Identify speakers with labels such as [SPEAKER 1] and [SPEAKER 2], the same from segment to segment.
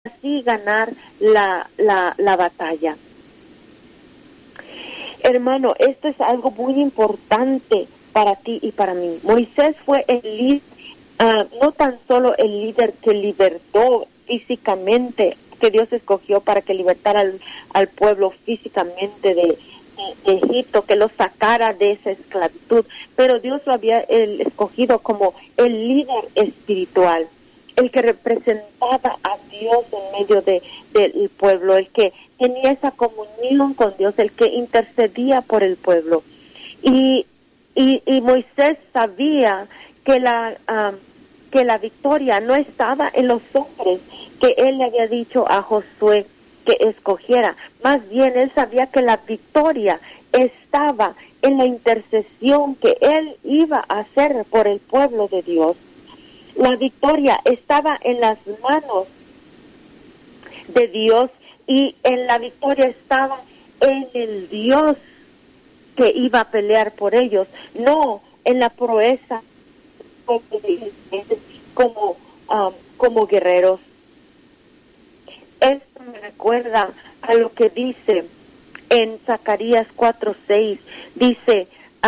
[SPEAKER 1] así ganar la batalla. Hermano, esto es algo muy importante para ti y para mí. Moisés fue el líder, no tan solo el líder que libertó físicamente, que Dios escogió para que libertara al pueblo físicamente de Egipto, que lo sacara de esa esclavitud, pero Dios lo había escogido como el líder espiritual, el que representaba a Dios en medio del pueblo, el que tenía esa comunión con Dios, el que intercedía por el pueblo. Y Moisés sabía que la victoria no estaba en los hombres que él le había dicho a Josué que escogiera. Más bien, él sabía que la victoria estaba en la intercesión que él iba a hacer por el pueblo de Dios. La victoria estaba en las manos de Dios y en la victoria estaba en el Dios que iba a pelear por ellos, no en la proeza como guerreros. Esto me recuerda a lo que dice en Zacarías 4:6, dice,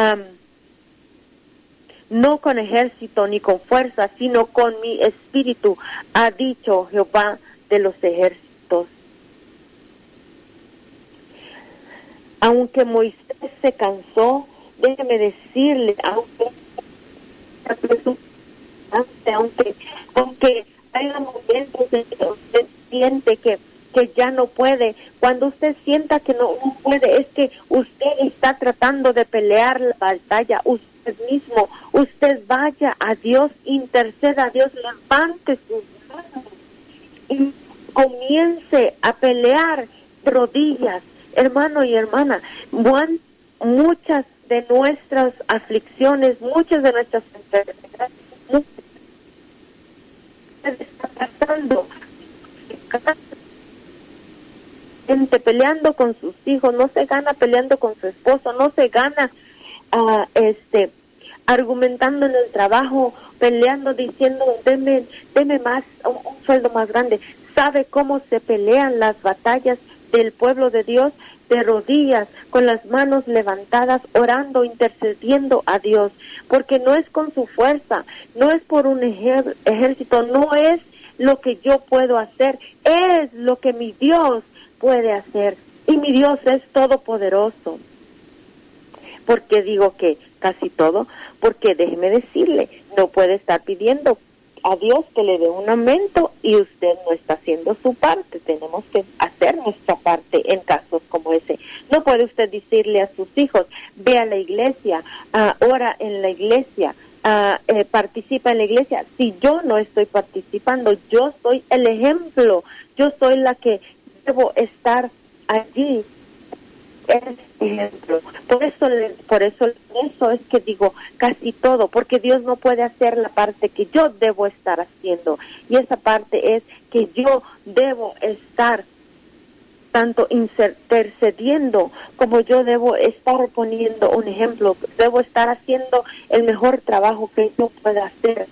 [SPEAKER 1] no con ejército ni con fuerza, sino con mi espíritu, ha dicho Jehová de los ejércitos. Aunque Moisés se cansó, déjeme decirle, aunque haya momentos en que usted siente que ya no puede, cuando usted sienta que no puede, es que usted está tratando de pelear la batalla usted mismo. Usted vaya a Dios, interceda a Dios, levante sus manos y comience a pelear rodillas. Hermano y hermana, muchas de nuestras aflicciones, muchas de nuestras enfermedades, está pasando gente peleando con sus hijos, no se gana peleando con su esposo, no se gana argumentando en el trabajo, peleando, diciendo deme más, un sueldo más grande. ¿Sabe cómo se pelean las batallas del pueblo de Dios? De rodillas, con las manos levantadas, orando, intercediendo a Dios, porque no es con su fuerza, no es por un ejército, no es lo que yo puedo hacer, es lo que mi Dios puede hacer, y mi Dios es todopoderoso. ¿Por qué digo que casi todo? Porque déjeme decirle, no puede estar pidiendo a Dios que le dé un aumento y usted no está haciendo su parte. Tenemos que hacer nuestra parte en casos como ese. No puede usted decirle a sus hijos, ve a la iglesia, ora en la iglesia, participa en la iglesia. Si yo no estoy participando, yo soy el ejemplo, yo soy la que debo estar allí. Es ejemplo. Por eso es que digo casi todo, porque Dios no puede hacer la parte que yo debo estar haciendo, y esa parte es que yo debo estar tanto intercediendo como yo debo estar poniendo un ejemplo, debo estar haciendo el mejor trabajo que yo pueda hacer.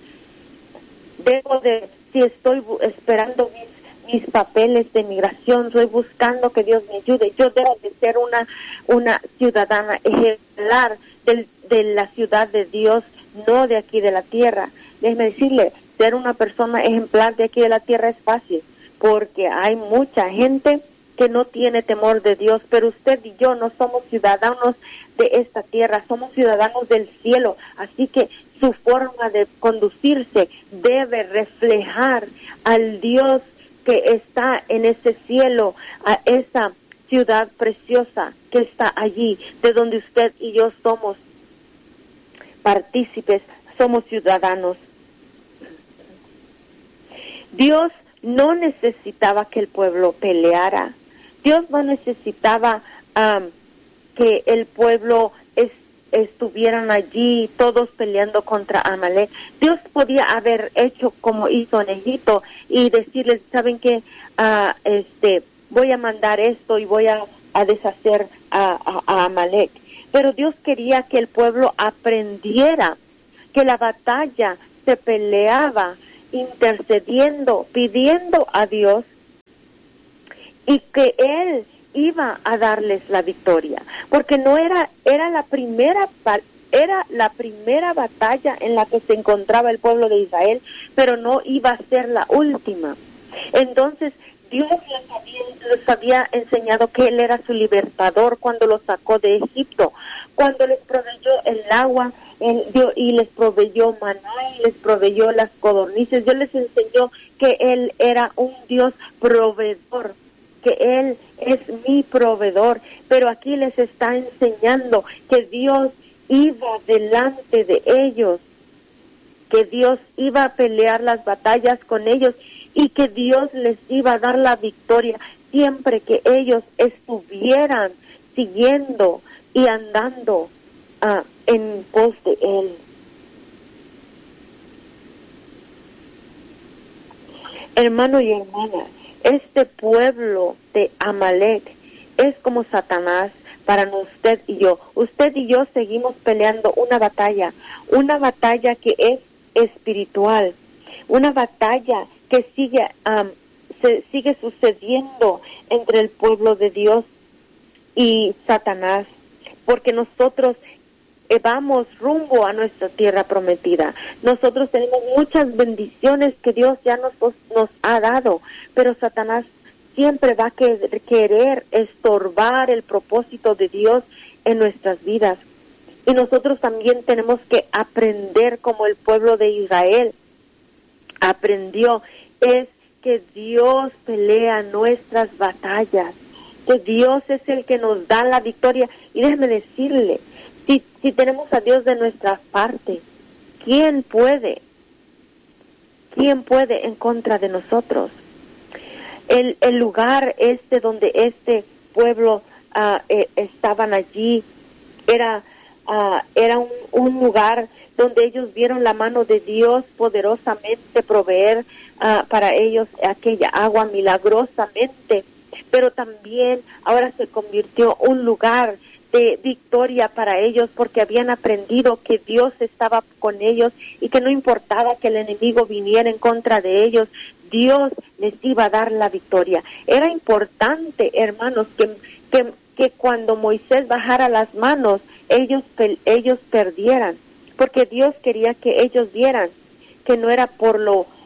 [SPEAKER 1] Si estoy esperando mis papeles de migración, estoy buscando que Dios me ayude, yo debo de ser una ciudadana ejemplar de la ciudad de Dios, no de aquí de la tierra. Déjeme decirle, ser una persona ejemplar de aquí de la tierra es fácil, porque hay mucha gente que no tiene temor de Dios, pero usted y yo no somos ciudadanos de esta tierra, somos ciudadanos del cielo, así que su forma de conducirse debe reflejar al Dios que está en ese cielo, a esa ciudad preciosa que está allí, de donde usted y yo somos partícipes, somos ciudadanos. Dios no necesitaba que el pueblo peleara. Dios no necesitaba que el pueblo estuvieran allí todos peleando contra Amalek. Dios podía haber hecho como hizo en Egipto y decirles, ¿saben qué? Voy a mandar esto y voy a deshacer a Amalek. Pero Dios quería que el pueblo aprendiera que la batalla se peleaba intercediendo, pidiendo a Dios y que Él iba a darles la victoria, porque no era la primera batalla en la que se encontraba el pueblo de Israel, pero no iba a ser la última. Entonces Dios les había enseñado que Él era su libertador cuando los sacó de Egipto, cuando les proveyó el agua y les proveyó maná y les proveyó las codornices. Dios les enseñó que Él era un Dios proveedor, que Él es mi proveedor, pero aquí les está enseñando que Dios iba delante de ellos, que Dios iba a pelear las batallas con ellos y que Dios les iba a dar la victoria siempre que ellos estuvieran siguiendo y andando en pos de Él. Hermano y hermana, este pueblo de Amalek es como Satanás para usted y yo. Usted y yo seguimos peleando una batalla que es espiritual, una batalla que sigue sucediendo entre el pueblo de Dios y Satanás, porque nosotros vamos rumbo a nuestra tierra prometida. Nosotros tenemos muchas bendiciones que Dios ya nos ha dado, pero Satanás siempre va a querer estorbar el propósito de Dios en nuestras vidas. Y nosotros también tenemos que aprender como el pueblo de Israel aprendió, es que Dios pelea nuestras batallas, que Dios es el que nos da la victoria. Y déjeme decirle, si tenemos a Dios de nuestra parte, ¿quién puede en contra de nosotros? El lugar donde este pueblo estaban allí era un lugar donde ellos vieron la mano de Dios poderosamente proveer para ellos aquella agua milagrosamente, pero también ahora se convirtió un lugar de victoria para ellos, porque habían aprendido que Dios estaba con ellos y que no importaba que el enemigo viniera en contra de ellos, Dios les iba a dar la victoria. Era importante, hermanos, que cuando Moisés bajara las manos, ellos perdieran, porque Dios quería que ellos vieran que no era por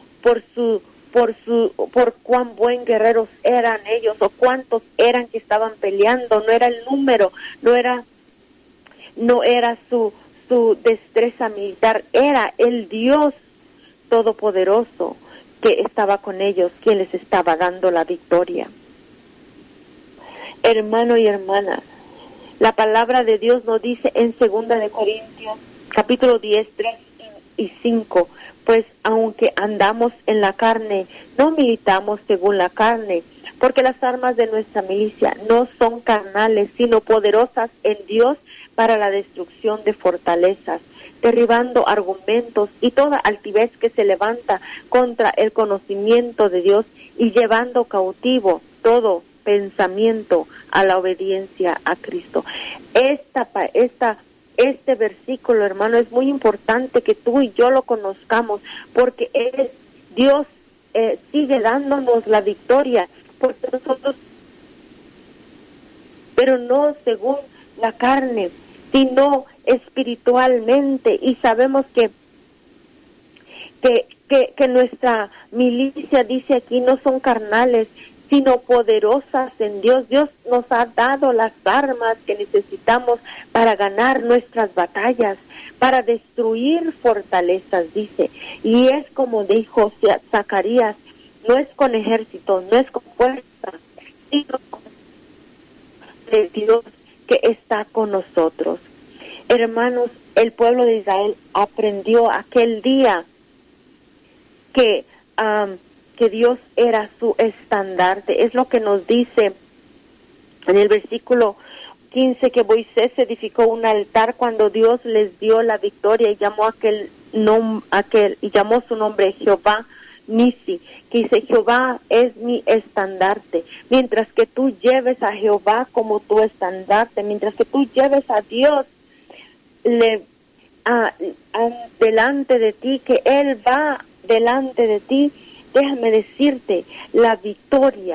[SPEAKER 1] cuán buen guerreros eran ellos o cuántos eran que estaban peleando, no era el número, no era su destreza militar, era el Dios todopoderoso que estaba con ellos, quien les estaba dando la victoria. Hermano y hermana, la palabra de Dios nos dice en 2 de Corintios, capítulo 10, 3 y 5, pues aunque andamos en la carne, no militamos según la carne, porque las armas de nuestra milicia no son carnales, sino poderosas en Dios para la destrucción de fortalezas, derribando argumentos y toda altivez que se levanta contra el conocimiento de Dios y llevando cautivo todo pensamiento a la obediencia a Cristo. Este versículo, hermano, es muy importante que tú y yo lo conozcamos, porque Dios sigue dándonos la victoria, porque nosotros, pero no según la carne, sino espiritualmente, y sabemos que nuestra milicia, dice aquí, no son carnales, sino poderosas en Dios. Dios nos ha dado las armas que necesitamos para ganar nuestras batallas, para destruir fortalezas, dice. Y es como dijo Zacarías, no es con ejército, no es con fuerza, sino con de Dios que está con nosotros. Hermanos, el pueblo de Israel aprendió aquel día que Dios era su estandarte. Es lo que nos dice en el versículo 15, que Moisés edificó un altar cuando Dios les dio la victoria y llamó y llamó su nombre Jehová Nisi, que dice: Jehová es mi estandarte. Mientras que tú lleves a Jehová como tu estandarte, mientras que tú lleves a Dios delante de ti, que Él va delante de ti, déjame decirte, la victoria